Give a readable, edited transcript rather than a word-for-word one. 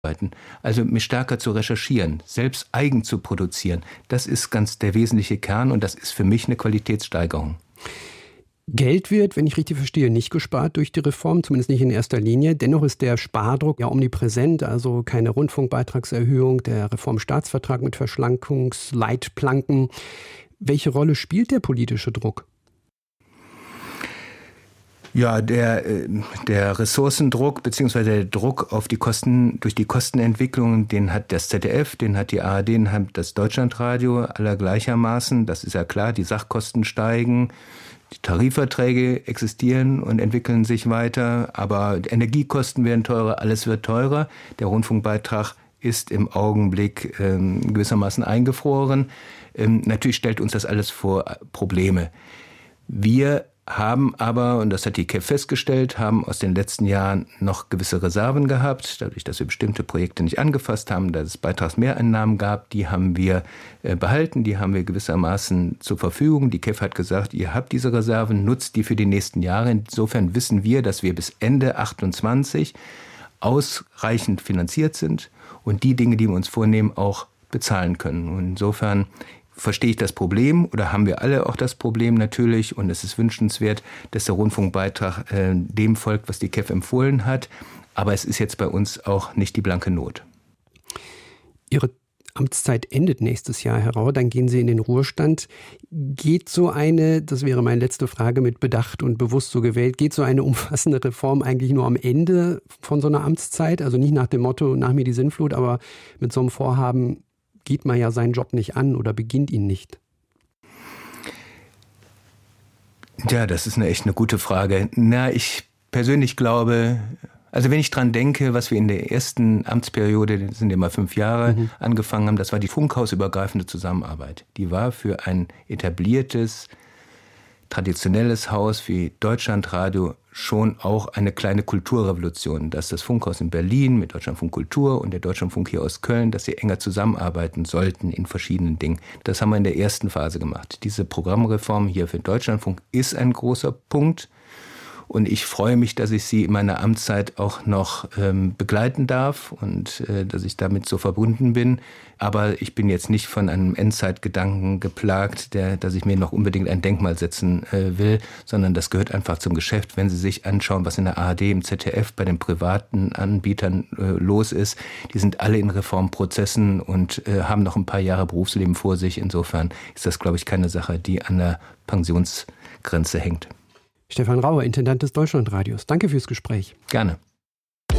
Also mir stärker zu recherchieren, selbst eigen zu produzieren, das ist ganz der wesentliche Kern und das ist für mich eine Qualitätssteigerung. Geld wird, wenn ich richtig verstehe, nicht gespart durch die Reform, zumindest nicht in erster Linie. Dennoch ist der Spardruck ja omnipräsent, also keine Rundfunkbeitragserhöhung, der Reformstaatsvertrag mit Verschlankungsleitplanken. Welche Rolle spielt der politische Druck? Ja, der Ressourcendruck bzw. der Druck auf die Kosten durch die Kostenentwicklung, den hat das ZDF, den hat die ARD, den hat das Deutschlandradio aller gleichermaßen. Das ist ja klar, die Sachkosten steigen, die Tarifverträge existieren und entwickeln sich weiter, aber die Energiekosten werden teurer, alles wird teurer. Der Rundfunkbeitrag ist im Augenblick gewissermaßen eingefroren. Natürlich stellt uns das alles vor Probleme. Wir haben aber, und das hat die KEF festgestellt, haben aus den letzten Jahren noch gewisse Reserven gehabt, dadurch, dass wir bestimmte Projekte nicht angefasst haben, dass es Beitragsmehreinnahmen gab, die haben wir behalten, die haben wir gewissermaßen zur Verfügung. Die KEF hat gesagt, ihr habt diese Reserven, nutzt die für die nächsten Jahre. Insofern wissen wir, dass wir bis Ende 28 ausreichend finanziert sind und die Dinge, die wir uns vornehmen, auch bezahlen können. Und insofern verstehe ich das Problem oder haben wir alle auch das Problem natürlich und es ist wünschenswert, dass der Rundfunkbeitrag dem folgt, was die KEF empfohlen hat. Aber es ist jetzt bei uns auch nicht die blanke Not. Ihre Amtszeit endet nächstes Jahr, Herr Rau, dann gehen Sie in den Ruhestand. Geht so eine, das wäre meine letzte Frage, mit Bedacht und bewusst so gewählt, geht so eine umfassende Reform eigentlich nur am Ende von so einer Amtszeit? Also nicht nach dem Motto, nach mir die Sinnflut, aber mit so einem Vorhaben geht man ja seinen Job nicht an oder beginnt ihn nicht? Ja, das ist echt eine gute Frage. Ich persönlich glaube, also wenn ich dran denke, was wir in der ersten Amtsperiode, das sind ja mal 5 Jahre, angefangen haben, das war die funkhausübergreifende Zusammenarbeit. Die war für ein etabliertes, traditionelles Haus wie Deutschlandradio schon auch eine kleine Kulturrevolution, dass das Funkhaus in Berlin mit Deutschlandfunk Kultur und der Deutschlandfunk hier aus Köln, dass sie enger zusammenarbeiten sollten in verschiedenen Dingen. Das haben wir in der ersten Phase gemacht. Diese Programmreform hier für Deutschlandfunk ist ein großer Punkt. Und ich freue mich, dass ich Sie in meiner Amtszeit auch noch begleiten darf und dass ich damit so verbunden bin. Aber ich bin jetzt nicht von einem Endzeitgedanken geplagt, dass ich mir noch unbedingt ein Denkmal setzen will, sondern das gehört einfach zum Geschäft. Wenn Sie sich anschauen, was in der ARD, im ZDF, bei den privaten Anbietern los ist, die sind alle in Reformprozessen und haben noch ein paar Jahre Berufsleben vor sich. Insofern ist das, glaube ich, keine Sache, die an der Pensionsgrenze hängt. Stefan Rauer, Intendant des Deutschlandradios. Danke fürs Gespräch. Gerne.